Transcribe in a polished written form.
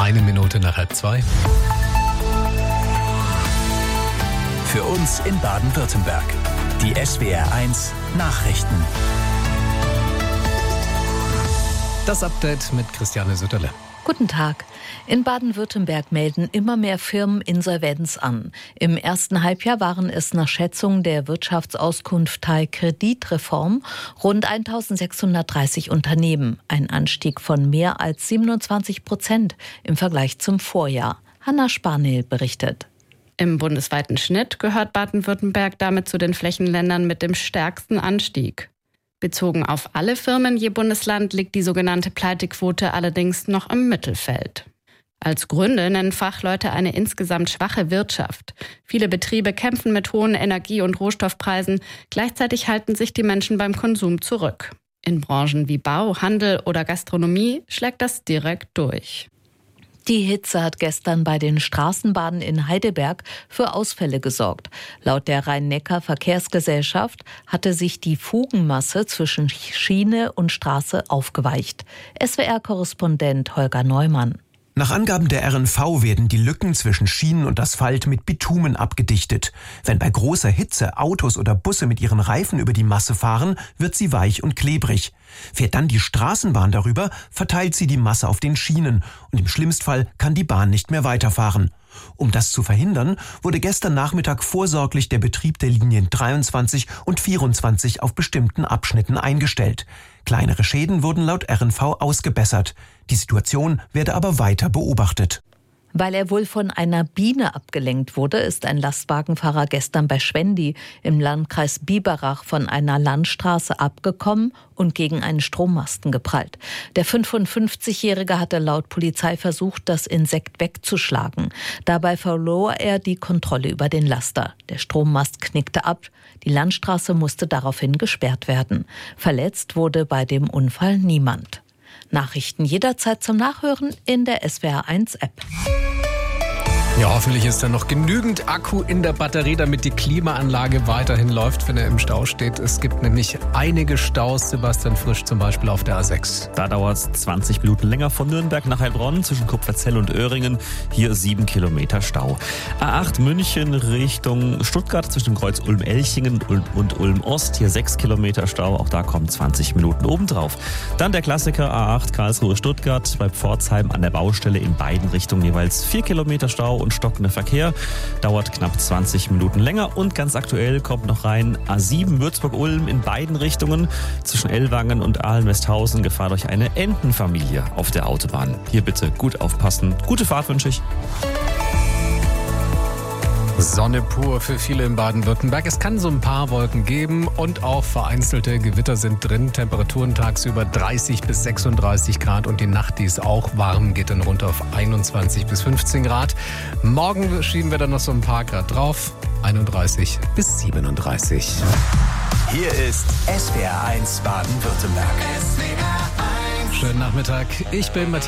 Eine Minute nach 1:30. Für uns in Baden-Württemberg. Die SWR1 Nachrichten. Das Update mit Christiane Sütterle. Guten Tag. In Baden-Württemberg melden immer mehr Firmen Insolvenz an. Im ersten Halbjahr waren es nach Schätzung der Wirtschaftsauskunft Teil Kreditreform rund 1630 Unternehmen. Ein Anstieg von mehr als 27% im Vergleich zum Vorjahr. Hanna Sparnel berichtet. Im bundesweiten Schnitt gehört Baden-Württemberg damit zu den Flächenländern mit dem stärksten Anstieg. Bezogen auf alle Firmen je Bundesland liegt die sogenannte Pleitequote allerdings noch im Mittelfeld. Als Gründe nennen Fachleute eine insgesamt schwache Wirtschaft. Viele Betriebe kämpfen mit hohen Energie- und Rohstoffpreisen. Gleichzeitig halten sich die Menschen beim Konsum zurück. In Branchen wie Bau, Handel oder Gastronomie schlägt das direkt durch. Die Hitze hat gestern bei den Straßenbahnen in Heidelberg für Ausfälle gesorgt. Laut der Rhein-Neckar-Verkehrsgesellschaft hatte sich die Fugenmasse zwischen Schiene und Straße aufgeweicht. SWR-Korrespondent Holger Neumann. Nach Angaben der RNV werden die Lücken zwischen Schienen und Asphalt mit Bitumen abgedichtet. Wenn bei großer Hitze Autos oder Busse mit ihren Reifen über die Masse fahren, wird sie weich und klebrig. Fährt dann die Straßenbahn darüber, verteilt sie die Masse auf den Schienen und im Schlimmstfall kann die Bahn nicht mehr weiterfahren. Um das zu verhindern, wurde gestern Nachmittag vorsorglich der Betrieb der Linien 23 und 24 auf bestimmten Abschnitten eingestellt. Kleinere Schäden wurden laut RNV ausgebessert. Die Situation werde aber weiter beobachtet. Weil er wohl von einer Biene abgelenkt wurde, ist ein Lastwagenfahrer gestern bei Schwendi im Landkreis Biberach von einer Landstraße abgekommen und gegen einen Strommasten geprallt. Der 55-Jährige hatte laut Polizei versucht, das Insekt wegzuschlagen. Dabei verlor er die Kontrolle über den Laster. Der Strommast knickte ab. Die Landstraße musste daraufhin gesperrt werden. Verletzt wurde bei dem Unfall niemand. Nachrichten jederzeit zum Nachhören in der SWR1-App. Ja, hoffentlich ist da noch genügend Akku in der Batterie, damit die Klimaanlage weiterhin läuft, wenn er im Stau steht. Es gibt nämlich einige Staus, Sebastian Frisch zum Beispiel auf der A6. Da dauert es 20 Minuten länger von Nürnberg nach Heilbronn zwischen Kupferzell und Öhringen. Hier 7 Kilometer Stau. A8 München Richtung Stuttgart zwischen dem Kreuz Ulm-Elchingen und Ulm-Ost. Hier 6 Kilometer Stau. Auch da kommen 20 Minuten obendrauf. Dann der Klassiker A8 Karlsruhe-Stuttgart bei Pforzheim an der Baustelle in beiden Richtungen jeweils 4 Kilometer Stau und stockender Verkehr. Dauert knapp 20 Minuten länger. Und ganz aktuell kommt noch rein A7 Würzburg-Ulm in beiden Richtungen. Zwischen Ellwangen und Ahlen-Westhausen Gefahr durch eine Entenfamilie auf der Autobahn. Hier bitte gut aufpassen. Gute Fahrt wünsche ich. Sonne pur für viele in Baden-Württemberg. Es kann so ein paar Wolken geben und auch vereinzelte Gewitter sind drin. Temperaturen tagsüber 30 bis 36 Grad und die Nacht, die ist auch warm, geht dann runter auf 21 bis 15 Grad. Morgen schieben wir dann noch so ein paar Grad drauf, 31 bis 37. Hier ist SWR1 Baden-Württemberg. Schönen Nachmittag, ich bin Matthias.